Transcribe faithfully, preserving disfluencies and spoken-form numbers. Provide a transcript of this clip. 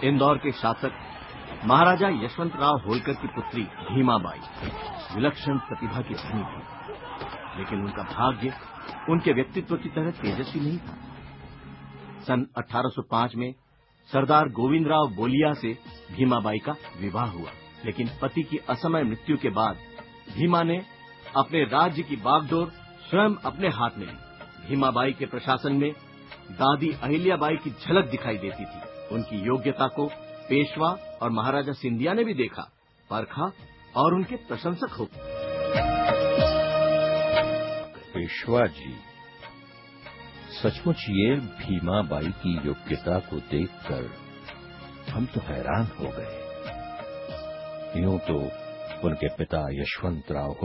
इंदौर के शासक महाराजा यशवंतराव होलकर की पुत्री भीमाबाई विलक्षण प्रतिभा की धनी थी, लेकिन उनका भाग्य उनके व्यक्तित्व की तरह तेजस्वी नहीं था। सन अठारह सौ पाँच में सरदार गोविंदराव बोलिया से भीमाबाई का विवाह हुआ, लेकिन पति की असमय मृत्यु के बाद भीमा ने अपने राज्य की बागडोर स्वयं अपने हाथ में ली। भीमाबाई के प्रशासन में दादी अहिल्याबाई की झलक दिखाई देती थी। उनकी योग्यता को पेशवा और महाराजा सिंधिया ने भी देखा, परखा और उनके प्रशंसक हो गए। पेशवा जी, सचमुच ये भीमाबाई की योग्यता को देखकर हम तो हैरान हो गए। यूं तो उनके पिता यशवंतराव